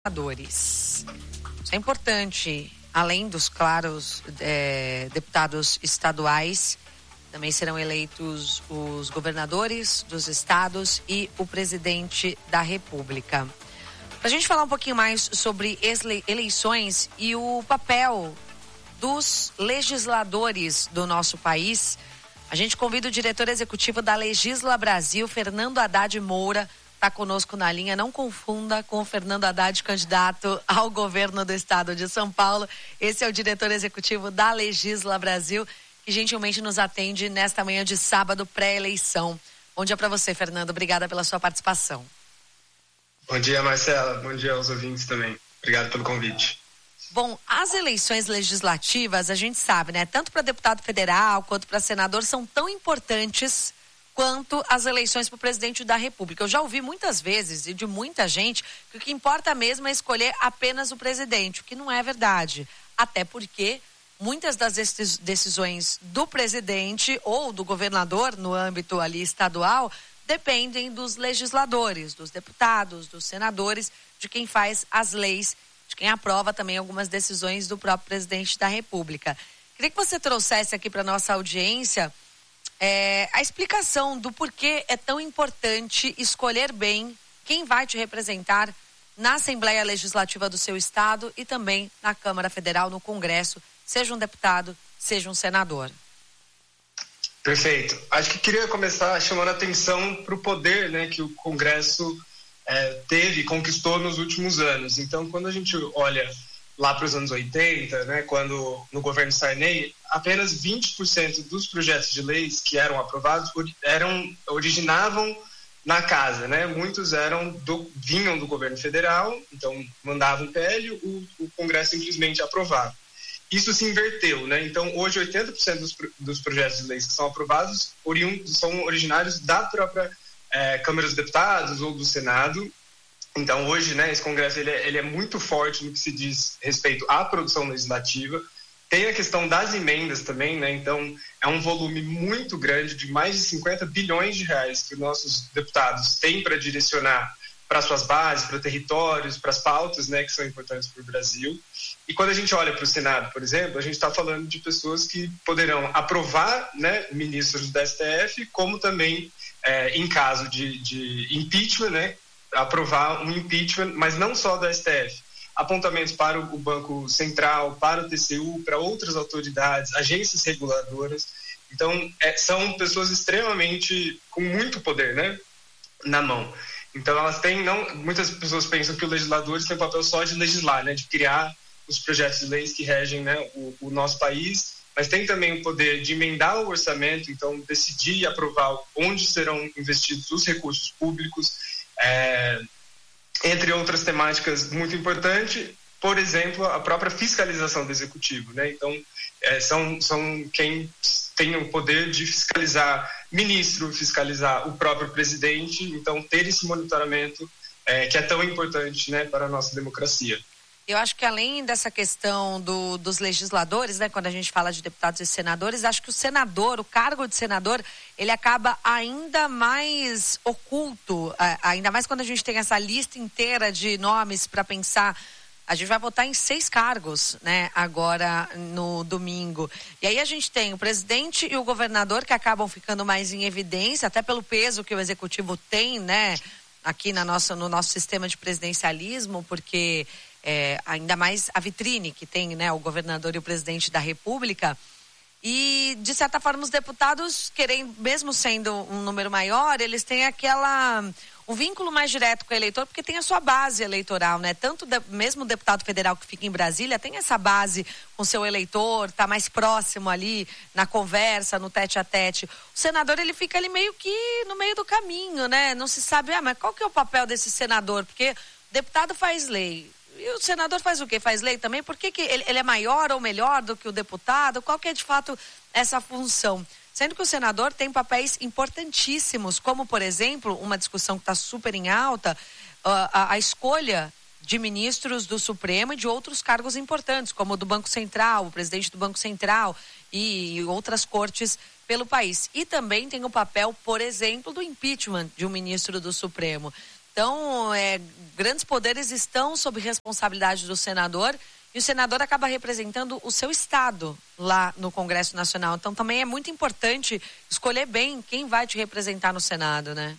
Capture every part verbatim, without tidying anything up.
Isso é importante. Além dos, claros, é, deputados estaduais, também serão eleitos os governadores dos estados e o presidente da República. Para a gente falar um pouquinho mais sobre eleições e o papel dos legisladores do nosso país, a gente convida o diretor executivo da Legisla Brasil, Fernando Haddad Moura, está conosco na linha. Não confunda com o Fernando Haddad, candidato ao governo do estado de São Paulo. Esse é o diretor executivo da Legisla Brasil, que gentilmente nos atende nesta manhã de sábado, pré-eleição. Bom dia para você, Fernando. Obrigada pela sua participação. Bom dia, Marcela. Bom dia aos ouvintes também. Obrigado pelo convite. Bom, as eleições legislativas, a gente sabe, né? Tanto para deputado federal quanto para senador, são tão importantes quanto as eleições para o presidente da República. Eu já ouvi muitas vezes e de muita gente que o que importa mesmo é escolher apenas o presidente, o que não é verdade. Até porque muitas das decisões do presidente ou do governador no âmbito ali estadual dependem dos legisladores, dos deputados, dos senadores, de quem faz as leis, de quem aprova também algumas decisões do próprio presidente da República. Queria que você trouxesse aqui para a nossa audiência É, a explicação do porquê é tão importante escolher bem quem vai te representar na Assembleia Legislativa do seu estado e também na Câmara Federal, no Congresso, seja um deputado, seja um senador. Perfeito. Acho que queria começar chamando a atenção para o poder, né, que o Congresso é, teve e conquistou nos últimos anos. Então, quando a gente olha lá para os anos oitenta, né, quando no governo Sarney, apenas vinte por cento dos projetos de leis que eram aprovados eram, originavam na casa, né? Muitos eram do, vinham do governo federal, então mandavam o P L, o, o Congresso simplesmente aprovava. Isso se inverteu, né? Então hoje oitenta por cento dos, dos projetos de leis que são aprovados oriund, são originários da própria é, Câmara dos Deputados ou do Senado. Então, hoje, né, esse Congresso ele é, ele é muito forte no que se diz respeito à produção legislativa. Tem a questão das emendas também, né? Então, é um volume muito grande de mais de cinquenta bilhões de reais que os nossos deputados têm para direcionar para suas bases, para territórios, para as pautas, né, que são importantes para o Brasil. E quando a gente olha para o Senado, por exemplo, a gente está falando de pessoas que poderão aprovar, né, ministros do S T F, como também, é, em caso de, de impeachment, né, aprovar um impeachment, mas não só do S T F. Apontamentos para o Banco Central, para o T C U, para outras autoridades, agências reguladoras. Então, é, são pessoas extremamente, com muito poder, né, na mão. Então, elas têm, não, muitas pessoas pensam que os legisladores têm o papel só de legislar, né, de criar os projetos de leis que regem, né, o, o nosso país, mas tem também o poder de emendar o orçamento, então decidir e aprovar onde serão investidos os recursos públicos, É, entre outras temáticas muito importantes, por exemplo, a própria fiscalização do executivo, né? Então, é, são, são quem tem o poder de fiscalizar ministro, fiscalizar o próprio presidente, então ter esse monitoramento é, que é tão importante, né, para a nossa democracia. Eu acho que além dessa questão do, dos legisladores, né, quando a gente fala de deputados e senadores, acho que o senador, o cargo de senador, ele acaba ainda mais oculto, ainda mais quando a gente tem essa lista inteira de nomes para pensar. A gente vai votar em seis cargos, né, agora no domingo. E aí a gente tem o presidente e o governador que acabam ficando mais em evidência, até pelo peso que o executivo tem, né, aqui na nossa, no nosso sistema de presidencialismo, porque É, ainda mais a vitrine que tem, né, o governador e o presidente da República. E, de certa forma, os deputados, querem, mesmo sendo um número maior, eles têm aquela, um vínculo mais direto com o eleitor, porque tem a sua base eleitoral, né? Tanto de, mesmo o deputado federal que fica em Brasília tem essa base com seu eleitor, está mais próximo ali na conversa, no tete a tete. O senador, ele fica ali meio que no meio do caminho, né? Não se sabe, ah, mas qual que é o papel desse senador? Porque o deputado faz lei. E o senador faz o quê? Faz lei também? Por que, que ele, ele é maior ou melhor do que o deputado? Qual que é de fato essa função? Sendo que o senador tem papéis importantíssimos, como, por exemplo, uma discussão que está super em alta, uh, a, a escolha de ministros do Supremo e de outros cargos importantes, como o do Banco Central, o presidente do Banco Central e outras cortes pelo país. E também tem o papel, por exemplo, do impeachment de um ministro do Supremo. Então, é, grandes poderes estão sob responsabilidade do senador e o senador acaba representando o seu estado lá no Congresso Nacional. Então, também é muito importante escolher bem quem vai te representar no Senado, né?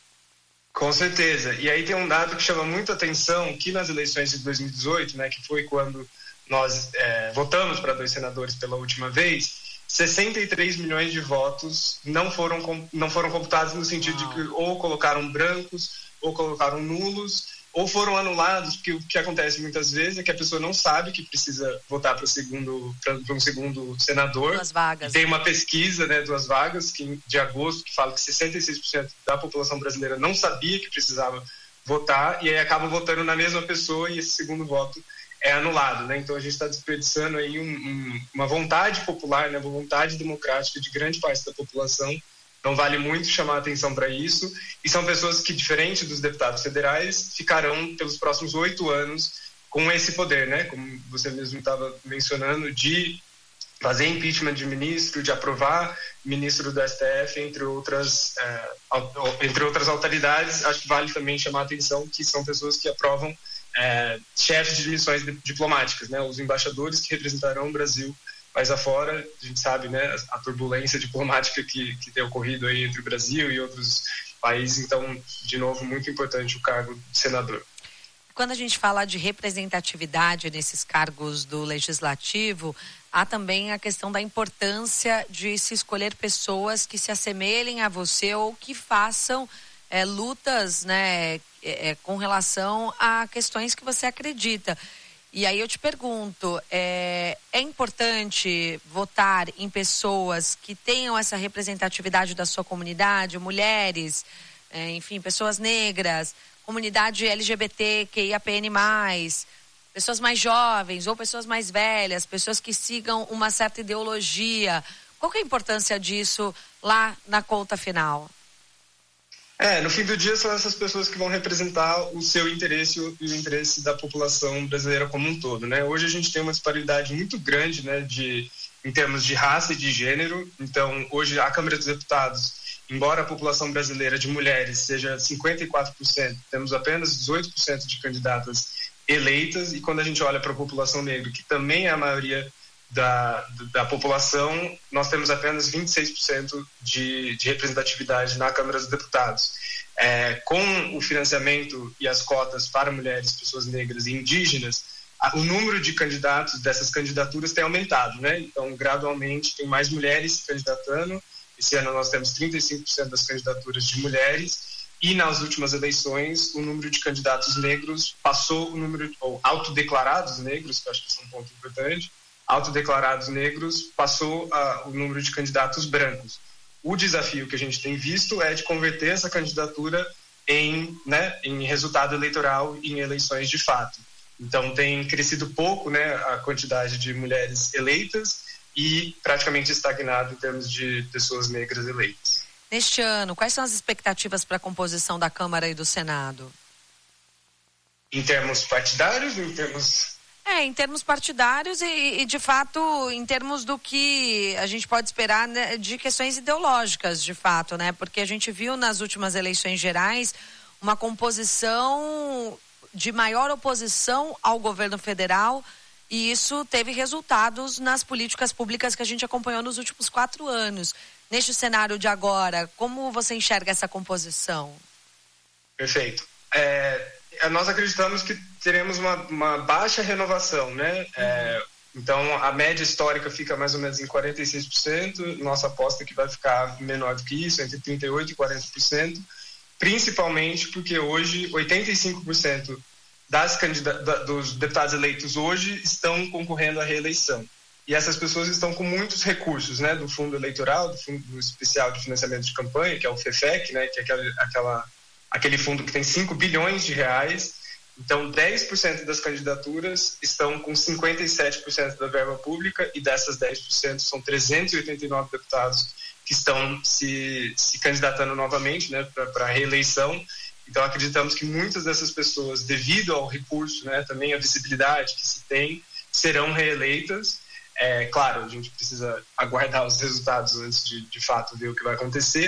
Com certeza. E aí tem um dado que chama muito atenção, que nas eleições de dois mil e dezoito, né, que foi quando nós é, votamos para dois senadores pela última vez, sessenta e três milhões de votos não foram, não foram computados no sentido Uau. de que ou colocaram brancos, ou colocaram nulos, ou foram anulados, porque o que acontece muitas vezes é que a pessoa não sabe que precisa votar para o segundo, para um segundo senador. Duas vagas. Tem uma pesquisa, né, duas vagas, que, de agosto, que fala que sessenta e seis por cento da população brasileira não sabia que precisava votar, e aí acaba votando na mesma pessoa e esse segundo voto é anulado, né? Então a gente está desperdiçando aí um, um, uma vontade popular, né, uma vontade democrática de grande parte da população. Então vale muito chamar a atenção para isso, e são pessoas que, diferente dos deputados federais, ficarão pelos próximos oito anos com esse poder, né? Como você mesmo estava mencionando, de fazer impeachment de ministro, de aprovar ministro do S T F, entre outras, é, entre outras autoridades. Acho que vale também chamar a atenção que são pessoas que aprovam é, chefes de missões diplomáticas, né? Os embaixadores que representarão o Brasil mais afora. A gente sabe, né, a turbulência diplomática que, que tem ocorrido aí entre o Brasil e outros países. Então, de novo, muito importante o cargo de senador. Quando a gente fala de representatividade nesses cargos do Legislativo, há também a questão da importância de se escolher pessoas que se assemelhem a você ou que façam é, lutas, né, é, com relação a questões que você acredita. E aí eu te pergunto, é, é importante votar em pessoas que tenham essa representatividade da sua comunidade, mulheres, é, enfim, pessoas negras, comunidade L G B T Q I A P N mais, pessoas mais jovens ou pessoas mais velhas, pessoas que sigam uma certa ideologia. Qual que é a importância disso lá na conta final? É, no fim do dia são essas pessoas que vão representar o seu interesse e o interesse da população brasileira como um todo, né? Hoje a gente tem uma disparidade muito grande, né, de, em termos de raça e de gênero. Então, hoje a Câmara dos Deputados, embora a população brasileira de mulheres seja cinquenta e quatro por cento, temos apenas dezoito por cento de candidatas eleitas, e quando a gente olha para a população negra, que também é a maioria Da, da população, nós temos apenas vinte e seis por cento de, de representatividade na Câmara dos Deputados. É, com o financiamento e as cotas para mulheres, pessoas negras e indígenas, a, o número de candidatos dessas candidaturas tem aumentado, né? Então, gradualmente, tem mais mulheres se candidatando. Esse ano nós temos trinta e cinco por cento das candidaturas de mulheres, e nas últimas eleições o número de candidatos negros passou o número, ou autodeclarados negros, que eu acho que isso é um ponto importante, autodeclarados negros, passou a, o número de candidatos brancos. O desafio que a gente tem visto é de converter essa candidatura em, né, em resultado eleitoral e em eleições de fato. Então tem crescido pouco, né, a quantidade de mulheres eleitas e praticamente estagnado em termos de pessoas negras eleitas. Neste ano, quais são as expectativas para a composição da Câmara e do Senado? Em termos partidários ou em termos... É, em termos partidários e, e, de fato, em termos do que a gente pode esperar, né, de questões ideológicas, de fato, né? Porque a gente viu nas últimas eleições gerais uma composição de maior oposição ao governo federal, e isso teve resultados nas políticas públicas que a gente acompanhou nos últimos quatro anos. Neste cenário de agora, como você enxerga essa composição? Perfeito. É... Nós acreditamos que teremos uma, uma baixa renovação, né? Uhum. É, então, a média histórica fica mais ou menos em quarenta e seis por cento. Nossa aposta é que vai ficar menor do que isso, entre trinta e oito por cento e quarenta por cento. Principalmente porque hoje, oitenta e cinco por cento das candidata- dos deputados eleitos hoje estão concorrendo à reeleição. E essas pessoas estão com muitos recursos, né? Do Fundo Eleitoral, do Fundo Especial de Financiamento de Campanha, que é o FEFEC, né? Que é aquela... aquela aquele fundo que tem cinco bilhões de reais. Então, dez por cento das candidaturas estão com cinquenta e sete por cento da verba pública, e dessas dez por cento são trezentos e oitenta e nove deputados que estão se, se candidatando novamente, né, para a reeleição. Então, acreditamos que muitas dessas pessoas, devido ao recurso, né, também a visibilidade que se tem, serão reeleitas. É, claro, a gente precisa aguardar os resultados antes de, de fato, ver o que vai acontecer,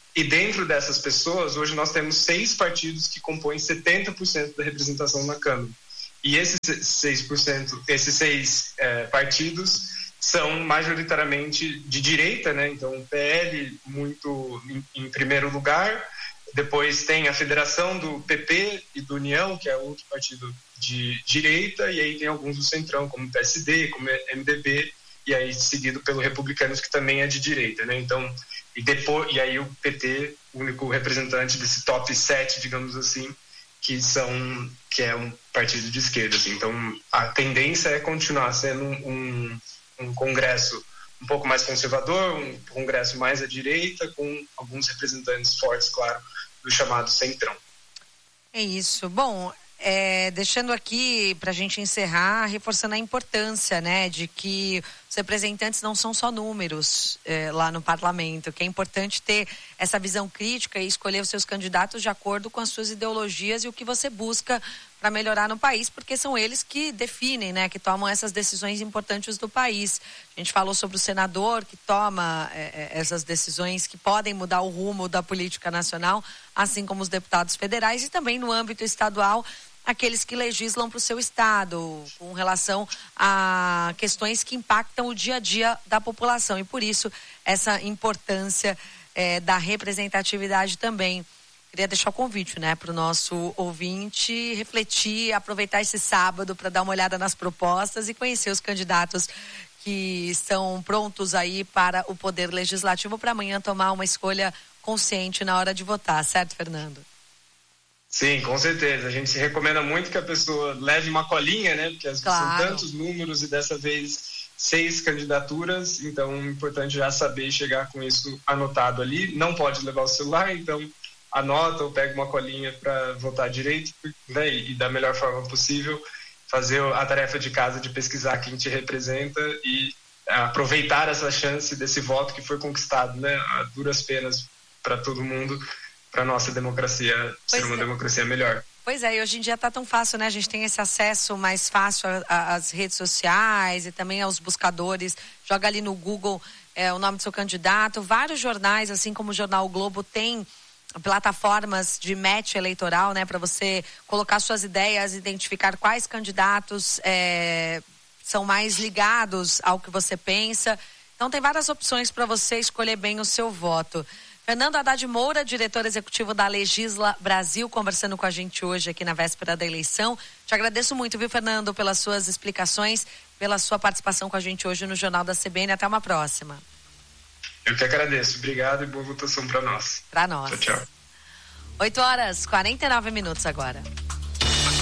E dentro dessas pessoas, hoje nós temos seis partidos que compõem setenta por cento da representação na Câmara. E esses seis por cento, esses seis é, partidos são majoritariamente de direita, né? Então o P L muito em, em primeiro lugar, depois tem a federação do P P e do União, que é outro partido de direita, e aí tem alguns do Centrão, como o P S D, como M D B, e aí seguido pelo Republicanos, que também é de direita, né? Então, e, depois, e aí o P T, o único representante desse top sete, digamos assim, que são que é um partido de esquerda, assim. Então a tendência é continuar sendo um, um congresso um pouco mais conservador, um congresso mais à direita, com alguns representantes fortes, claro, do chamado Centrão. É isso. Bom, é, deixando aqui para a gente encerrar, reforçando a importância, né, de que os representantes não são só números é, lá no parlamento, que é importante ter essa visão crítica e escolher os seus candidatos de acordo com as suas ideologias e o que você busca para melhorar no país, porque são eles que definem, né, que tomam essas decisões importantes do país. A gente falou sobre o senador que toma é, essas decisões que podem mudar o rumo da política nacional, assim como os deputados federais, e também no âmbito estadual, aqueles que legislam para o seu estado, com relação a questões que impactam o dia a dia da população. E por isso, essa importância é, da representatividade também. Queria deixar o convite, né, para o nosso ouvinte refletir, aproveitar esse sábado para dar uma olhada nas propostas e conhecer os candidatos que estão prontos aí para o Poder Legislativo, para amanhã tomar uma escolha consciente na hora de votar, certo, Fernando? Sim, com certeza. A gente se recomenda muito que a pessoa leve uma colinha, né? Porque às vezes Claro. são tantos números e dessa vez seis candidaturas, então é importante já saber chegar com isso anotado ali. Não pode levar o celular, então anota ou pega uma colinha para votar direito, né? E da melhor forma possível fazer a tarefa de casa de pesquisar quem te representa e aproveitar essa chance desse voto que foi conquistado, né? A duras penas para todo mundo, para nossa democracia ser uma democracia melhor. Pois é, e hoje em dia tá tão fácil, né? A gente tem esse acesso mais fácil às redes sociais e também aos buscadores. Joga ali no Google é, o nome do seu candidato. Vários jornais, assim como o Jornal o Globo, tem plataformas de match eleitoral, né? Para você colocar suas ideias, identificar quais candidatos é, são mais ligados ao que você pensa. Então tem várias opções para você escolher bem o seu voto. Fernando Haddad Moura, diretor executivo da Legisla Brasil, conversando com a gente hoje aqui na véspera da eleição. Te agradeço muito, viu, Fernando, pelas suas explicações, pela sua participação com a gente hoje no Jornal da C B N. Até uma próxima. Eu que agradeço. Obrigado e boa votação para nós. Para nós. Tchau, tchau. oito horas, quarenta e nove minutos agora.